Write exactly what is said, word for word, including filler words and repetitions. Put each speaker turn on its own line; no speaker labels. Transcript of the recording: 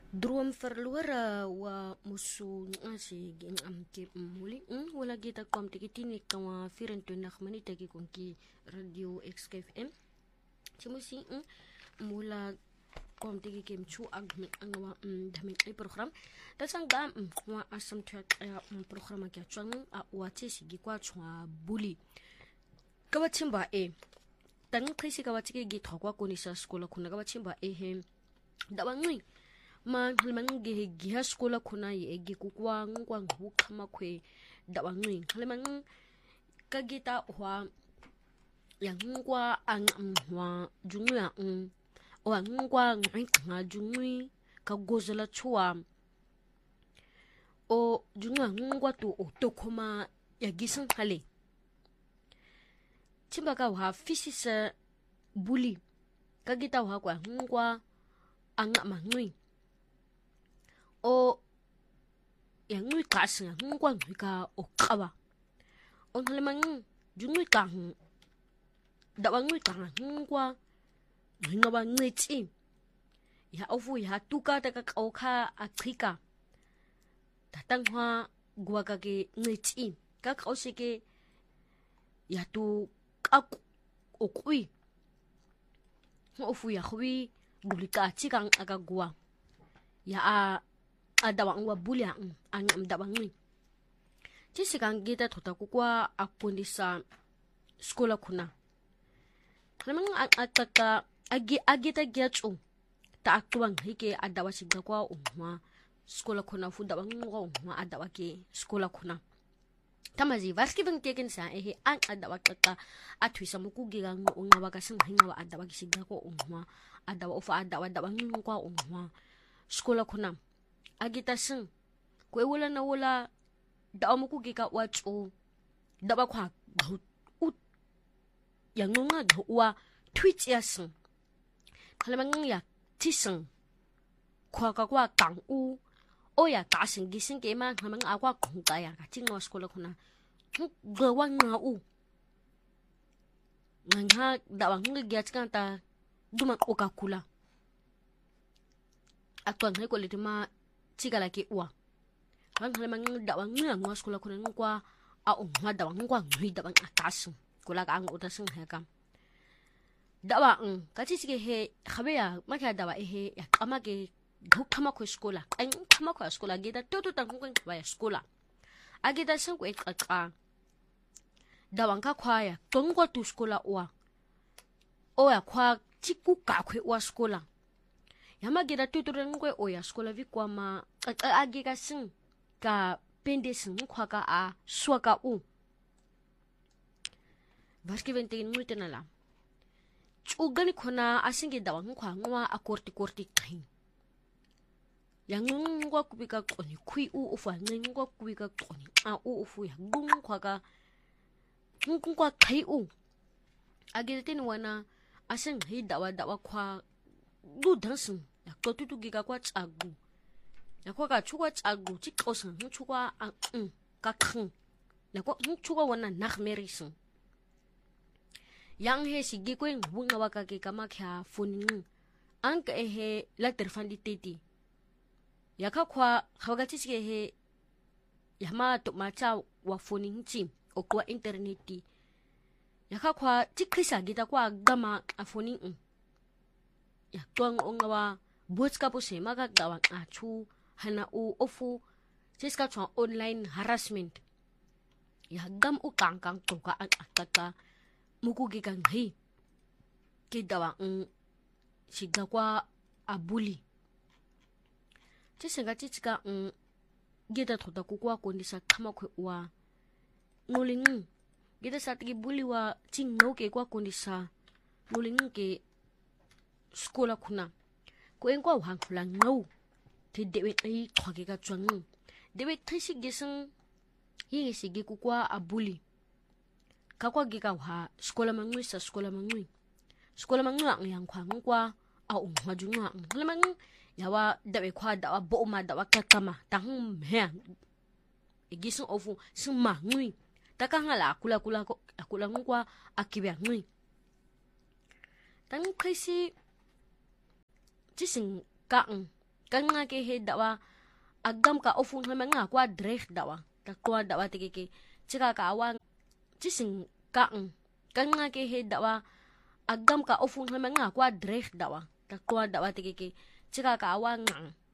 Drum verloren wa musu ngasi ging am ke muli mm wala kita kom tikitinik tawa vierentwintig minute ki konki radio X K F M simusi mm mula kom tiki kem chu ag mit angwa mm damin ay program tasang gam wa asam tya program kya chang a wati sigi kwa chwa buli kawachimba e tang khisi kawachiki gi thokwa koni sa skola khuna kawachimba e he dawangui ma hlemang ge gi ha skola khuna ye gi kukwa ngwa ngukha makwe dawangui hlemang kagita hwa yang ngwa ang hwa jungya ng o ngwa ngai nga jungui ka gozala chua o jungwa ngwa tu o tokoma ya gisan hale chimbaga wa fisisa buli kagita wa kwa ngwa anga mangui o yang ngui kasinga ngwa ngui ka o kawa on hlemang jungui ka dawa ngui ka ngwa ngwa ngiti ya ofu ya tuka ta ka ka atrika tatangwa gwa ka ke ngiti ka ka osike ya tu ka okui ofu ya khwi gulika chikang aga gwa ya a adawa ngwa bulia ang am dawa ngui chisikang gita thota kukwa akundisa skola kuna klamang ataka agi agita gyatsu ta aktuang hike adawa sigda kwa umwa skola kuna fu dawa ngwa umwa adawa ke skola kuna tamazi vaski bang teken sa ehe ang adawa kaka atwisa mukugi gang ngwa ka sing hinga wa adawa sigda ko umwa adawa ufa adawa dawa ngwa umwa skola kuna agita sing kwe wala na wala dawa mukugi ka watsu dawa kwa ut yang nga wa tweet ya sing kalamang ya tising kwa ka kwa kang u o ya ka sing gising ke ma kalamang akwa kung kaya ka ting wa skola kuna gawa nga u nga dawa nga gyat kanta duma o ka kula atwa nga ko litima chigala ke uwa kan kalamang dawa nga nga skola kuna ngwa a o nga dawa ngwa ngui dawa atasu kula ka ang utasing heka dawa ng kachisike he khabeya makya dawa ehe ya kamake gukama ko skola ang kama ko skola gida toto tang kung kwa skola agida sang ko ekaka dawa ka kwaya tongwa tu skola wa o ya kwa chiku ka kwe wa skola yama gida toto tang ko o ya skola vikwa ma agiga sing ka pende sing kwa ka a swaka u Vaski ventin multenala ugani kona asingi dawa ngwa ngwa akorti korti kain yang ngwa kubika koni kui u ufa ngwa kubika koni a u ufu ya gung kwa ka ngwa kai u agitin wana asing hi dawa dawa kwa du dansin ya kotutu giga kwa tsagu ya kwa ka chukwa tsagu chikosan chukwa a ka khin ya kwa chukwa wana nakhmerisin yang he sigi ko ng bunga waka ke kama kya funing ang ka he la terfandi teti yaka kwa khawagati sige he yama to macha wa funing chi o kwa interneti yaka kwa tikrisa gita kwa gama a funing ya twang ongawa botska po se maga gawa achu hana u ofu jiska chwa online harassment ya gam u kang kang to ka an ataka mukugi kang hi kidawa ng siga kwa abuli chisenga chichika ng gida thota kukwa kondisa kama kwe wa nguling gida satigi buli wa ching no ke kwa kondisa nguling ke skola kuna ko engwa wang lang no te dewe ai khwage ka chwang dewe thisi gisang yi sigi kukwa abuli kakwa gika wa skola mangui sa skola mangui skola mangui ang yang kwa ngwa a ungwa junga lemang yawa dawe kwa dawa bo ma dawa kakama tang he igisung ofu sung mangui takangala kula kula ko akula ngwa akibya ngui tang kaisi jising kaang kan nga ke he dawa agam ka ofun ha nga kwa dreh dawa ka kwa dawa tike ke chika ka awang chising kaang kan nga ke he dawa agam ka ofun ha nga kwa dreh dawa ka kwa dawa tike ke chika ka awang